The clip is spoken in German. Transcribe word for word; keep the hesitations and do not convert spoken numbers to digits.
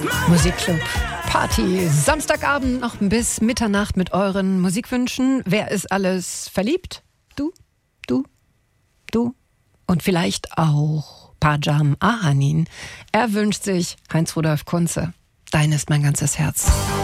Musikclub Party. Samstagabend noch bis Mitternacht mit euren Musikwünschen. Wer ist alles verliebt? Du, du, du und vielleicht auch Pajam Ahanin. Er wünscht sich Heinz Rudolf Kunze. Dein ist mein ganzes Herz.